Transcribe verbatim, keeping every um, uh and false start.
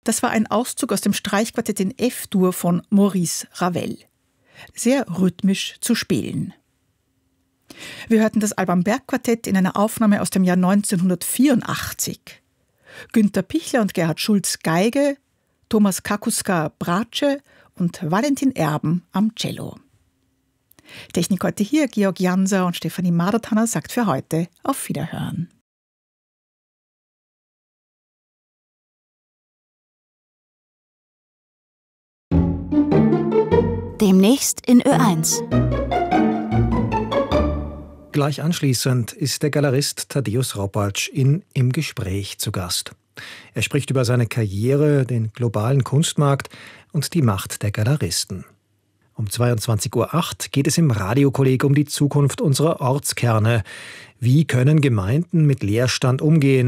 Das war ein Auszug aus dem Streichquartett in F-Dur von Maurice Ravel. Sehr rhythmisch zu spielen. Wir hörten das Alban Berg Quartett in einer Aufnahme aus dem Jahr neunzehnhundertvierundachtzig. Günter Pichler und Gerhard Schulz Geige, Thomas Kakuska Bratsche und Valentin Erben am Cello. Technik heute hier, Georg Janser und Stefanie Madertanner sagt für heute auf Wiederhören. Demnächst in Ö eins. Gleich anschließend ist der Galerist Tadeusz Ropacz in Im Gespräch zu Gast. Er spricht über seine Karriere, den globalen Kunstmarkt und die Macht der Galeristen. Um zweiundzwanzig Uhr acht geht es im Radiokolleg um die Zukunft unserer Ortskerne. Wie können Gemeinden mit Leerstand umgehen?